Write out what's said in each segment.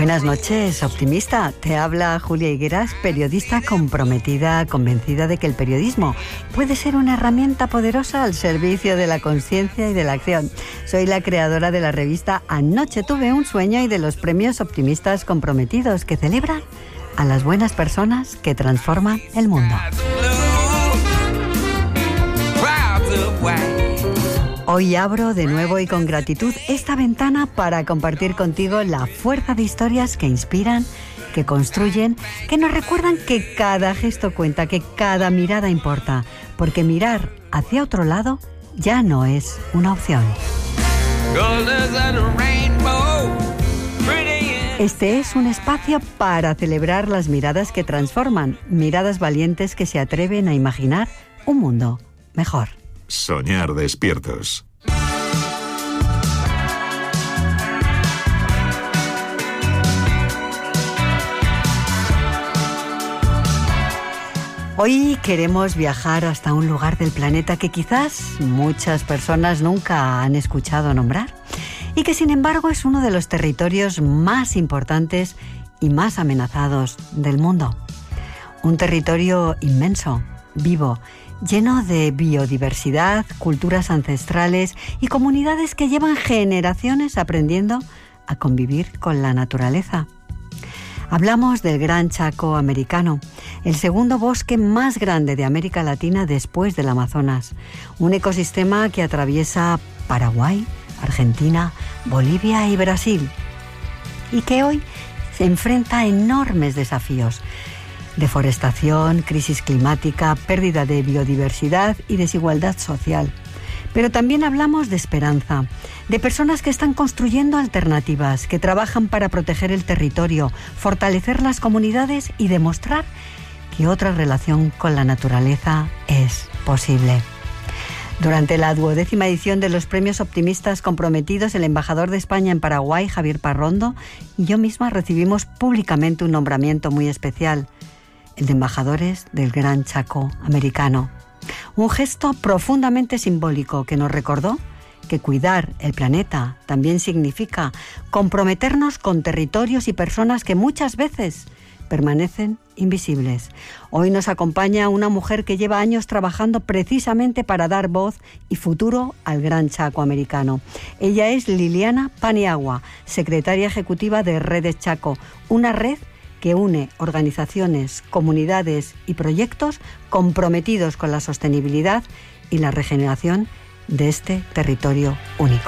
Buenas noches, optimista. Te habla Julia Higueras, periodista comprometida, convencida de que el periodismo puede ser una herramienta poderosa al servicio de la conciencia y de la acción. Soy la creadora de la revista Anoche tuve un sueño y de los premios Optimistas Comprometidos, que celebran a las buenas personas que transforman el mundo. Hoy abro de nuevo y con gratitud esta ventana para compartir contigo la fuerza de historias que inspiran, que construyen, que nos recuerdan que cada gesto cuenta, que cada mirada importa, porque mirar hacia otro lado ya no es una opción. Este es un espacio para celebrar las miradas que transforman, miradas valientes que se atreven a imaginar un mundo mejor. Soñar despiertos. Hoy queremos viajar hasta un lugar del planeta que quizás muchas personas nunca han escuchado nombrar y que sin embargo es uno de los territorios más importantes y más amenazados del mundo. Un territorio inmenso, vivo, lleno de biodiversidad, culturas ancestrales y comunidades que llevan generaciones aprendiendo a convivir con la naturaleza. Hablamos del Gran Chaco americano, el segundo bosque más grande de América Latina después del Amazonas, un ecosistema que atraviesa Paraguay, Argentina, Bolivia y Brasil, y que hoy se enfrenta a enormes desafíos: deforestación, crisis climática, pérdida de biodiversidad y desigualdad social. Pero también hablamos de esperanza, de personas que están construyendo alternativas, que trabajan para proteger el territorio, fortalecer las comunidades y demostrar que otra relación con la naturaleza es posible. Durante la 12ª edición de los Premios Optimistas Comprometidos, el embajador de España en Paraguay, Javier Parrondo, y yo misma recibimos públicamente un nombramiento muy especial: el de embajadores del Gran Chaco americano. Un gesto profundamente simbólico que nos recordó que cuidar el planeta también significa comprometernos con territorios y personas que muchas veces permanecen invisibles. Hoy nos acompaña una mujer que lleva años trabajando precisamente para dar voz y futuro al Gran Chaco americano. Ella es Liliana Paniagua, secretaria ejecutiva de Redes Chaco, una red que une organizaciones, comunidades y proyectos comprometidos con la sostenibilidad y la regeneración de este territorio único.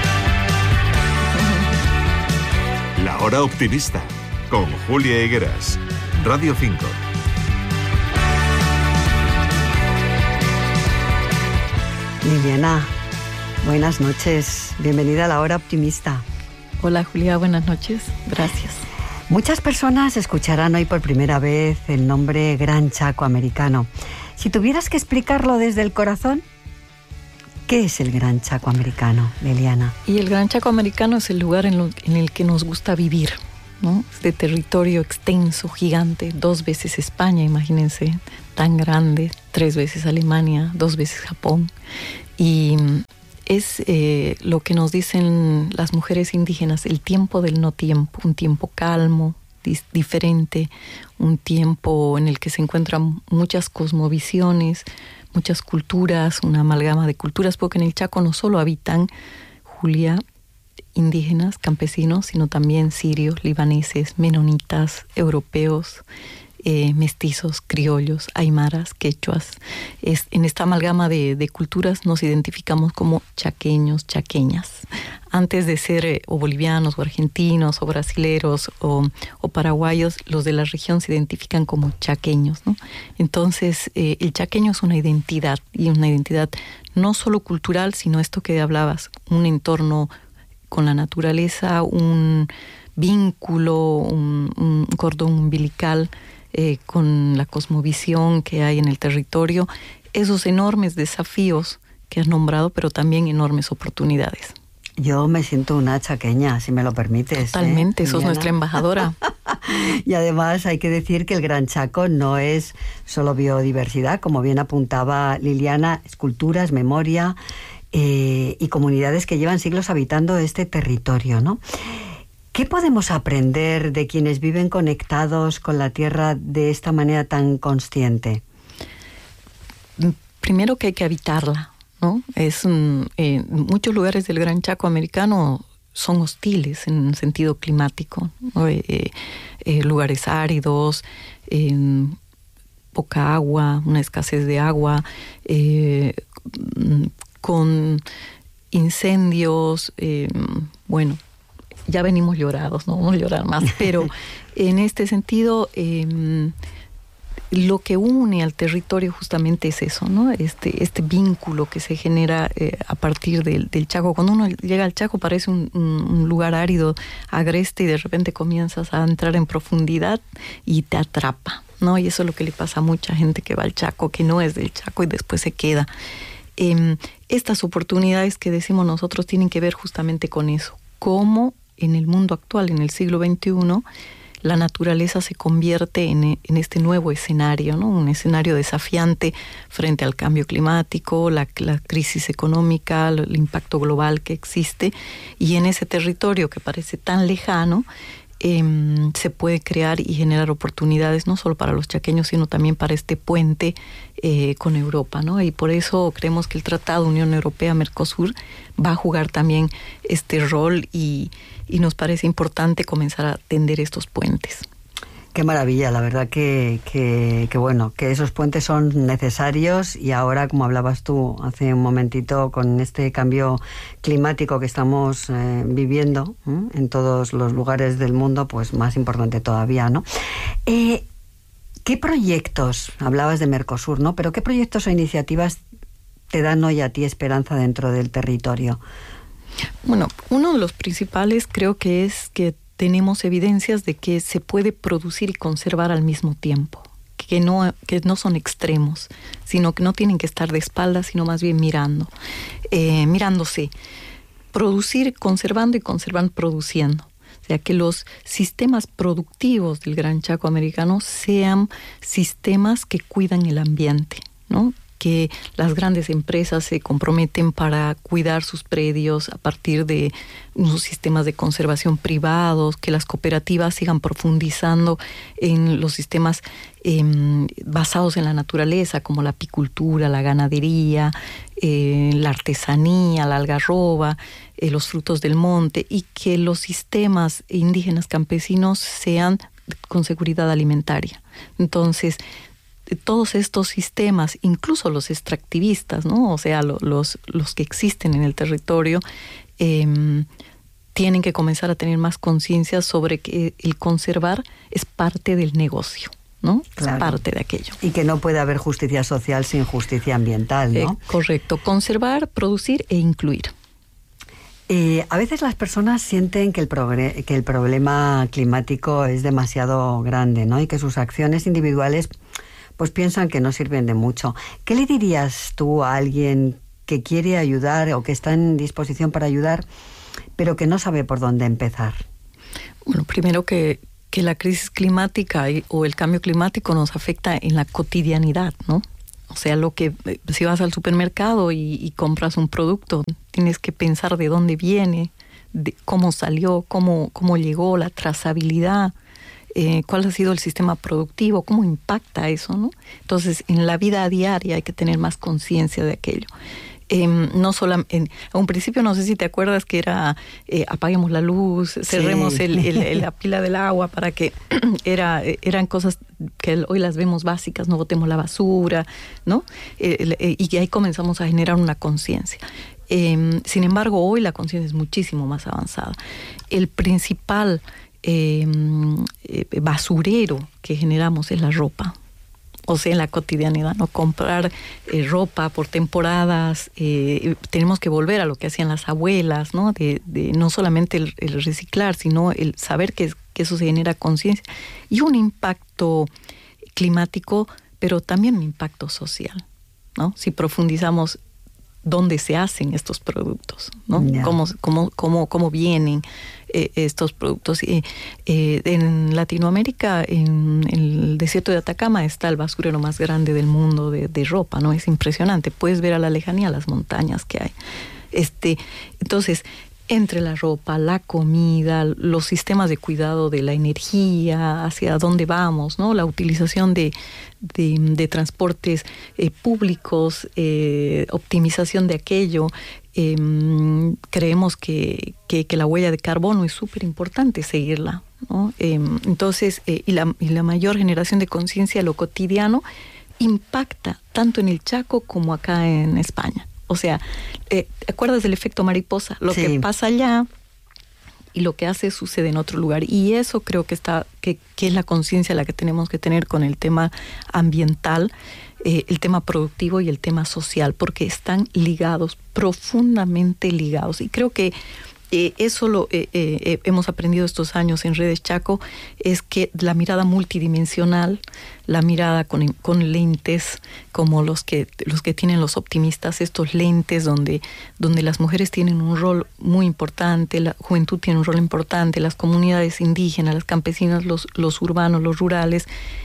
La Hora Optimista, con Julia Higueras, Radio 5. Liliana, buenas noches. Bienvenida a La Hora Optimista. Hola Julia, buenas noches. Gracias. Muchas personas escucharán hoy por primera vez el nombre Gran Chaco americano. Si tuvieras que explicarlo desde el corazón, ¿qué es el Gran Chaco americano, Liliana? Y el Gran Chaco americano es el lugar en el que nos gusta vivir, ¿no? Este territorio extenso, gigante, 2 veces España, imagínense, tan grande, 3 veces Alemania, 2 veces Japón. Y es lo que nos dicen las mujeres indígenas, el tiempo del no tiempo, un tiempo calmo, diferente, un tiempo en el que se encuentran muchas cosmovisiones, muchas culturas, una amalgama de culturas, porque en el Chaco no solo habitan, Julia, indígenas, campesinos, sino también sirios, libaneses, menonitas, europeos, mestizos, criollos, aymaras, quechuas. En esta amalgama de culturas nos identificamos como chaqueños, chaqueñas. Antes de ser o bolivianos, o argentinos, o brasileros, o paraguayos, los de la región se identifican como chaqueños, ¿no? Entonces, el chaqueño es una identidad, y una identidad no solo cultural, sino esto que hablabas, un entorno con la naturaleza, un vínculo, un cordón umbilical con la cosmovisión que hay en el territorio, esos enormes desafíos que has nombrado, pero también enormes oportunidades. Yo me siento una chaqueña, si me lo permites. Totalmente, sos nuestra embajadora. Y además hay que decir que el Gran Chaco no es solo biodiversidad, como bien apuntaba Liliana, es cultura, es memoria y comunidades que llevan siglos habitando este territorio, ¿no? ¿Qué podemos aprender de quienes viven conectados con la tierra de esta manera tan consciente? Primero que hay que habitarla, ¿no? Muchos lugares del Gran Chaco americano son hostiles en sentido climático, ¿no? Lugares áridos, poca agua, una escasez de agua, con incendios, bueno, ya venimos llorados, no vamos a llorar más, pero en este sentido, lo que une al territorio justamente es eso, ¿no? Este vínculo que se genera a partir del Chaco. Cuando uno llega al Chaco parece un lugar árido, agreste, y de repente comienzas a entrar en profundidad y te atrapa, ¿no? Y eso es lo que le pasa a mucha gente que va al Chaco, que no es del Chaco y después se queda. Estas oportunidades que decimos nosotros tienen que ver justamente con eso. Cómo en el mundo actual, en el siglo XXI, la naturaleza se convierte en este nuevo escenario, ¿no? Un escenario desafiante frente al cambio climático, la crisis económica, el impacto global que existe, y en ese territorio que parece tan lejano, se puede crear y generar oportunidades no solo para los chaqueños, sino también para este puente con Europa, ¿no? Y por eso creemos que el Tratado Unión Europea-Mercosur va a jugar también este rol y nos parece importante comenzar a tender estos puentes. Qué maravilla, la verdad que bueno, que esos puentes son necesarios, y ahora, como hablabas tú hace un momentito, con este cambio climático que estamos viviendo en todos los lugares del mundo, pues más importante todavía, ¿no? ¿Qué proyectos, hablabas de Mercosur, ¿no? Pero qué proyectos o iniciativas te dan hoy a ti esperanza dentro del territorio? Bueno, uno de los principales creo que es que tenemos evidencias de que se puede producir y conservar al mismo tiempo, que no son extremos, sino que no tienen que estar de espaldas, sino más bien mirándose. Producir conservando y conservar produciendo. O sea, que los sistemas productivos del Gran Chaco americano sean sistemas que cuidan el ambiente, ¿no? Que las grandes empresas se comprometen para cuidar sus predios a partir de unos sistemas de conservación privados, que las cooperativas sigan profundizando en los sistemas basados en la naturaleza, como la apicultura, la ganadería, la artesanía, la algarroba, los frutos del monte, y que los sistemas indígenas campesinos sean con seguridad alimentaria. Entonces, todos estos sistemas, incluso los extractivistas, ¿no? O sea, los que existen en el territorio, tienen que comenzar a tener más conciencia sobre que el conservar es parte del negocio, ¿no? Claro. Es parte de aquello. Y que no puede haber justicia social sin justicia ambiental, ¿no? Correcto. Conservar, producir e incluir. A veces las personas sienten que el problema climático es demasiado grande, ¿no? Y que sus acciones individuales pues piensan que no sirven de mucho. ¿Qué le dirías tú a alguien que quiere ayudar o que está en disposición para ayudar, pero que no sabe por dónde empezar? Bueno, primero que la crisis climática o el cambio climático nos afecta en la cotidianidad, ¿no? O sea, si vas al supermercado y compras un producto, tienes que pensar de dónde viene, de cómo salió, cómo llegó, la trazabilidad, cuál ha sido el sistema productivo, cómo impacta eso, ¿no? Entonces, en la vida diaria hay que tener más conciencia de aquello. No solo a un principio, no sé si te acuerdas que era apaguemos la luz, cerremos la pila del agua, para que eran cosas que hoy las vemos básicas, no botemos la basura, ¿no? Y ahí comenzamos a generar una conciencia. Sin embargo, hoy la conciencia es muchísimo más avanzada. El principal basurero que generamos es la ropa. O sea, en la cotidianidad, ¿no? Comprar ropa por temporadas, tenemos que volver a lo que hacían las abuelas, ¿no? De no solamente el reciclar, sino el saber que eso se genera conciencia. Y un impacto climático, pero también un impacto social, ¿no? Si profundizamos dónde se hacen estos productos, ¿no? Yeah. Cómo vienen estos productos. En Latinoamérica, en el desierto de Atacama, está el basurero más grande del mundo de ropa, ¿no? Es impresionante. Puedes ver a la lejanía las montañas que hay. Entonces, entre la ropa, la comida, los sistemas de cuidado de la energía, hacia dónde vamos, ¿no? La utilización de transportes públicos, optimización de aquello. Creemos que la huella de carbono es súper importante seguirla, ¿no? Entonces, y la mayor generación de conciencia, lo cotidiano, impacta tanto en el Chaco como acá en España. O sea, ¿te acuerdas del efecto mariposa? Lo sí. que pasa allá y lo que hace sucede en otro lugar. Y eso creo que es la conciencia la que tenemos que tener con el tema ambiental, el tema productivo y el tema social, porque están ligados, profundamente ligados. Y creo que eso lo hemos aprendido estos años en Redes Chaco, es que la mirada multidimensional, la mirada con lentes como los que tienen los optimistas, estos lentes donde las mujeres tienen un rol muy importante, la juventud tiene un rol importante, las comunidades indígenas, las campesinas, los urbanos, los rurales,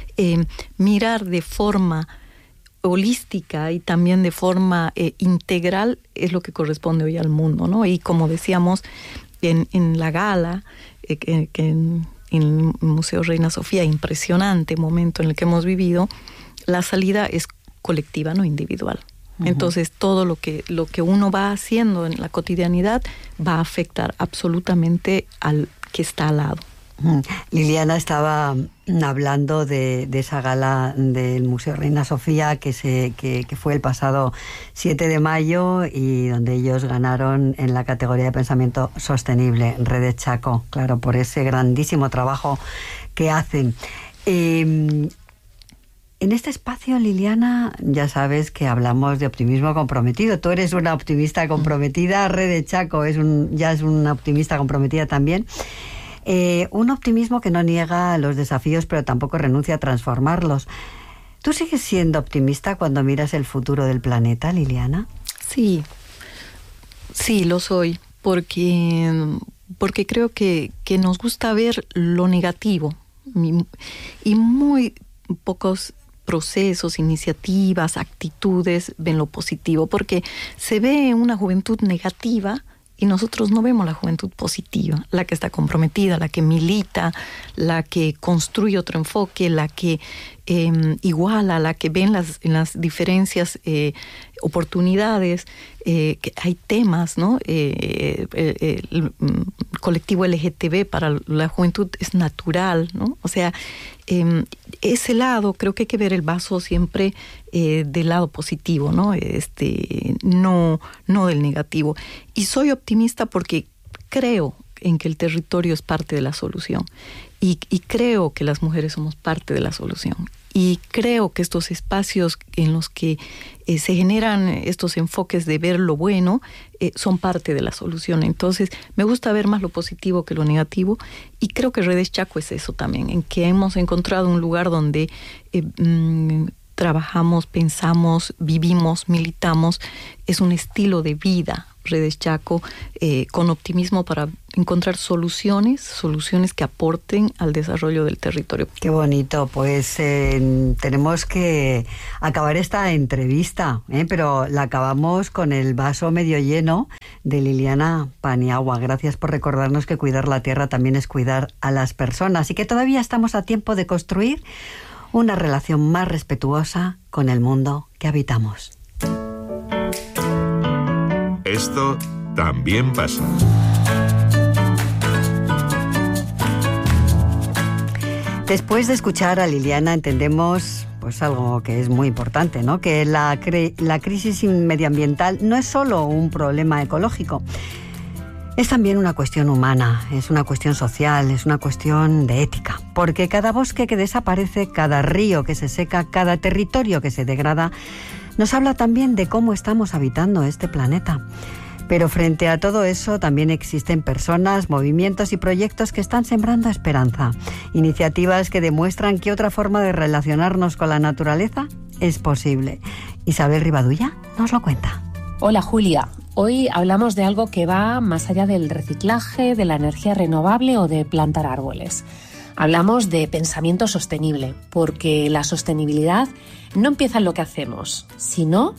mirar de forma holística y también de forma integral es lo que corresponde hoy al mundo, ¿no? Y como decíamos en la gala, en el Museo Reina Sofía, impresionante momento en el que hemos vivido, la salida es colectiva, no individual. Uh-huh. Entonces todo lo que uno va haciendo en la cotidianidad va a afectar absolutamente al que está al lado. Liliana estaba hablando de esa gala del Museo Reina Sofía que fue el pasado 7 de mayo y donde ellos ganaron en la categoría de pensamiento sostenible, Redes Chaco, claro, por ese grandísimo trabajo que hacen. En este espacio, Liliana, ya sabes que hablamos de optimismo comprometido. Tú eres una optimista comprometida, Redes Chaco ya es una optimista comprometida también. Un optimismo que no niega los desafíos, pero tampoco renuncia a transformarlos. ¿Tú sigues siendo optimista cuando miras el futuro del planeta, Liliana? Sí, lo soy, porque creo que nos gusta ver lo negativo y muy pocos procesos, iniciativas, actitudes ven lo positivo, porque se ve una juventud negativa y nosotros no vemos la juventud positiva, la que está comprometida, la que milita, la que construye otro enfoque, la que iguala, la que ve en las diferencias oportunidades, que hay temas, ¿no? El colectivo LGTB para la juventud es natural, ¿no? O sea, ese lado, creo que hay que ver el vaso siempre del lado positivo, ¿no? No del negativo. Y soy optimista porque creo en que el territorio es parte de la solución. Y creo que las mujeres somos parte de la solución. Y creo que estos espacios en los que se generan estos enfoques de ver lo bueno son parte de la solución. Entonces, me gusta ver más lo positivo que lo negativo. Y creo que Redes Chaco es eso también, en que hemos encontrado un lugar donde trabajamos, pensamos, vivimos, militamos. Es un estilo de vida, Redes Chaco, con optimismo para encontrar soluciones que aporten al desarrollo del territorio. Qué bonito, pues tenemos que acabar esta entrevista, pero la acabamos con el vaso medio lleno de Liliana Paniagua. Gracias por recordarnos que cuidar la tierra también es cuidar a las personas y que todavía estamos a tiempo de construir una relación más respetuosa con el mundo que habitamos. Esto también pasa. Después de escuchar a Liliana entendemos pues algo que es muy importante, ¿no? Que la crisis medioambiental no es solo un problema ecológico, es también una cuestión humana, es una cuestión social, es una cuestión de ética. Porque cada bosque que desaparece, cada río que se seca, cada territorio que se degrada, nos habla también de cómo estamos habitando este planeta. Pero frente a todo eso también existen personas, movimientos y proyectos que están sembrando esperanza. Iniciativas que demuestran que otra forma de relacionarnos con la naturaleza es posible. Isabel Rivadulla nos lo cuenta. Hola Julia, hoy hablamos de algo que va más allá del reciclaje, de la energía renovable o de plantar árboles. Hablamos de pensamiento sostenible, porque la sostenibilidad no empieza en lo que hacemos, sino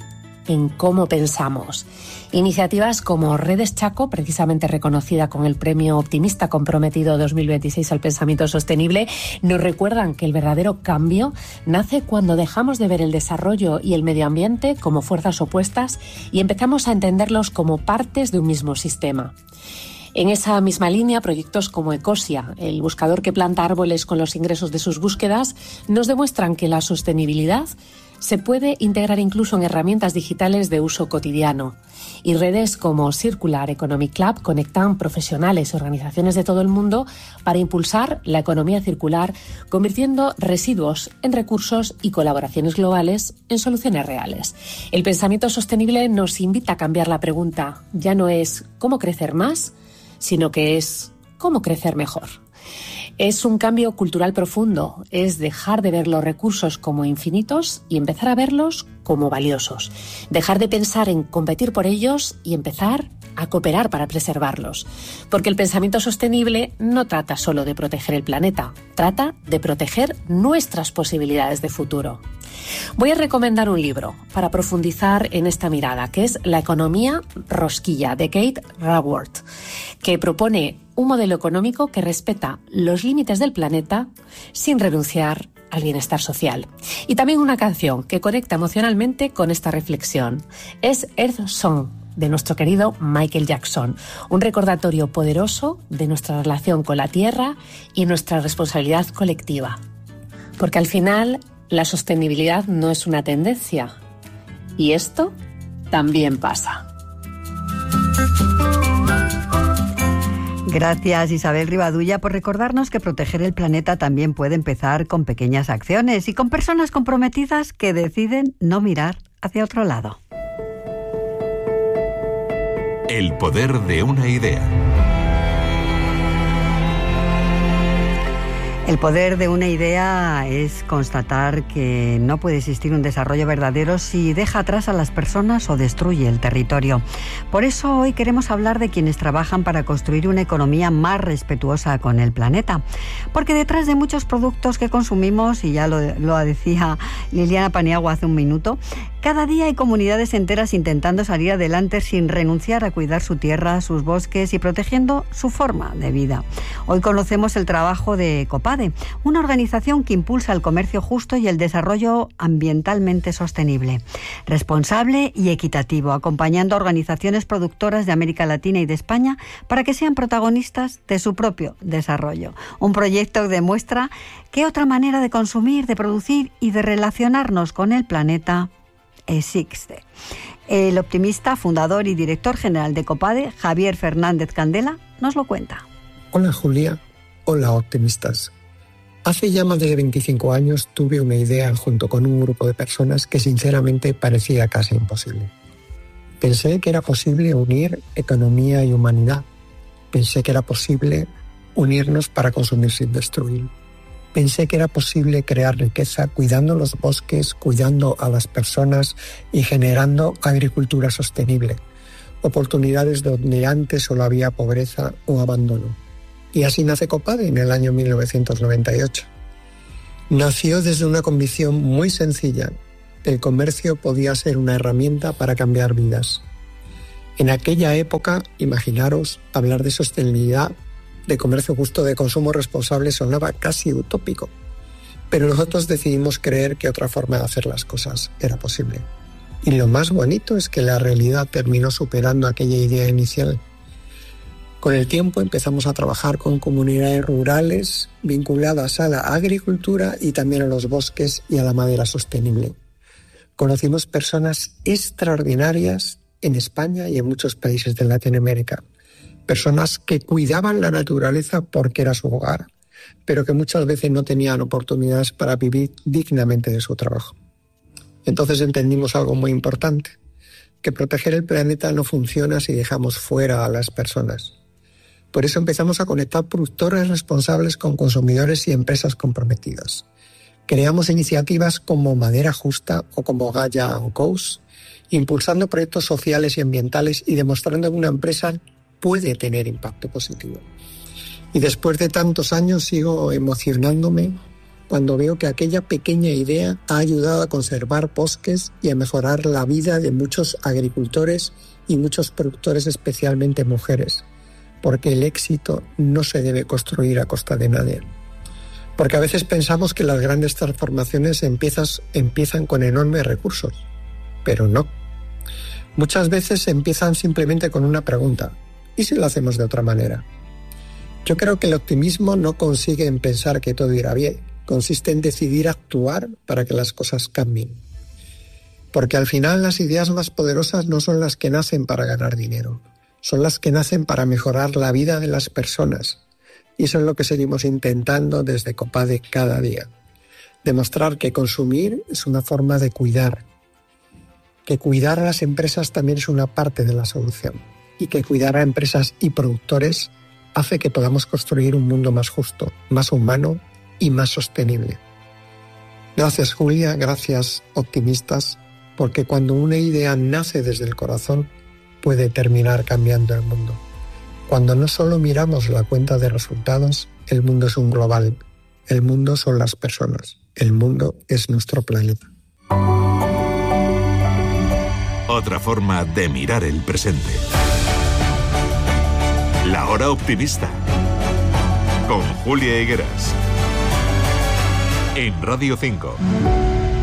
en cómo pensamos. Iniciativas como Redes Chaco, precisamente reconocida con el Premio Optimista Comprometido 2026 al Pensamiento Sostenible, nos recuerdan que el verdadero cambio nace cuando dejamos de ver el desarrollo y el medio ambiente como fuerzas opuestas y empezamos a entenderlos como partes de un mismo sistema. En esa misma línea, proyectos como Ecosia, el buscador que planta árboles con los ingresos de sus búsquedas, nos demuestran que la sostenibilidad se puede integrar incluso en herramientas digitales de uso cotidiano. Y redes como Circular Economic Club conectan profesionales y organizaciones de todo el mundo para impulsar la economía circular, convirtiendo residuos en recursos y colaboraciones globales en soluciones reales. El pensamiento sostenible nos invita a cambiar la pregunta. Ya no es ¿cómo crecer más?, sino que es ¿cómo crecer mejor? Es un cambio cultural profundo, es dejar de ver los recursos como infinitos y empezar a verlos como valiosos. Dejar de pensar en competir por ellos y empezar a cooperar para preservarlos. Porque el pensamiento sostenible no trata solo de proteger el planeta, trata de proteger nuestras posibilidades de futuro. Voy a recomendar un libro para profundizar en esta mirada, que es La economía rosquilla, de Kate Raworth, que propone un modelo económico que respeta los límites del planeta sin renunciar al bienestar social. Y también una canción que conecta emocionalmente con esta reflexión. Es Earth Song, de nuestro querido Michael Jackson, un recordatorio poderoso de nuestra relación con la Tierra y nuestra responsabilidad colectiva. Porque al final la sostenibilidad no es una tendencia, y esto también pasa. Gracias, Isabel Rivadulla, por recordarnos que proteger el planeta también puede empezar con pequeñas acciones y con personas comprometidas que deciden no mirar hacia otro lado. El poder de una idea. El poder de una idea es constatar que no puede existir un desarrollo verdadero si deja atrás a las personas o destruye el territorio. Por eso hoy queremos hablar de quienes trabajan para construir una economía más respetuosa con el planeta. Porque detrás de muchos productos que consumimos, y ya lo decía Liliana Paniagua hace un minuto, cada día hay comunidades enteras intentando salir adelante sin renunciar a cuidar su tierra, sus bosques y protegiendo su forma de vida. Hoy conocemos el trabajo de COPADE, una organización que impulsa el comercio justo y el desarrollo ambientalmente sostenible, responsable y equitativo, acompañando a organizaciones productoras de América Latina y de España para que sean protagonistas de su propio desarrollo. Un proyecto que demuestra que otra manera de consumir, de producir y de relacionarnos con el planeta existe. El optimista, fundador y director general de COPADE, Javier Fernández Candela, nos lo cuenta. Hola Julia, hola optimistas. Hace ya más de 25 años tuve una idea junto con un grupo de personas que sinceramente parecía casi imposible. Pensé que era posible unir economía y humanidad. Pensé que era posible unirnos para consumir sin destruir. Pensé que era posible crear riqueza cuidando los bosques, cuidando a las personas y generando agricultura sostenible, oportunidades donde antes solo había pobreza o abandono. Y así nace COPADE en el año 1998. Nació desde una convicción muy sencilla: el comercio podía ser una herramienta para cambiar vidas. En aquella época, imaginaros, hablar de sostenibilidad, de comercio justo, de consumo responsable sonaba casi utópico. Pero nosotros decidimos creer que otra forma de hacer las cosas era posible. Y lo más bonito es que la realidad terminó superando aquella idea inicial. Con el tiempo empezamos a trabajar con comunidades rurales vinculadas a la agricultura y también a los bosques y a la madera sostenible. Conocimos personas extraordinarias en España y en muchos países de Latinoamérica. Personas que cuidaban la naturaleza porque era su hogar, pero que muchas veces no tenían oportunidades para vivir dignamente de su trabajo. Entonces entendimos algo muy importante, que proteger el planeta no funciona si dejamos fuera a las personas. Por eso empezamos a conectar productores responsables con consumidores y empresas comprometidas. Creamos iniciativas como Madera Justa o como Gaia Coast, impulsando proyectos sociales y ambientales y demostrando que una empresa puede tener impacto positivo. Y después de tantos años sigo emocionándome cuando veo que aquella pequeña idea ha ayudado a conservar bosques y a mejorar la vida de muchos agricultores y muchos productores, especialmente mujeres, porque el éxito no se debe construir a costa de nadie. Porque a veces pensamos que las grandes transformaciones empiezan con enormes recursos, pero no. Muchas veces empiezan simplemente con una pregunta: ¿y si lo hacemos de otra manera? Yo creo que el optimismo no consiste en pensar que todo irá bien, consiste en decidir actuar para que las cosas cambien. Porque al final las ideas más poderosas no son las que nacen para ganar dinero, son las que nacen para mejorar la vida de las personas. Y eso es lo que seguimos intentando desde Copade cada día. Demostrar que consumir es una forma de cuidar, que cuidar a las empresas también es una parte de la solución y que cuidar a empresas y productores hace que podamos construir un mundo más justo, más humano y más sostenible. Gracias, Julia, gracias, optimistas, porque cuando una idea nace desde el corazón puede terminar cambiando el mundo. Cuando no solo miramos la cuenta de resultados, el mundo es un global. El mundo son las personas. El mundo es nuestro planeta. Otra forma de mirar el presente. La Hora Optimista. Con Julia Higueras. En Radio 5.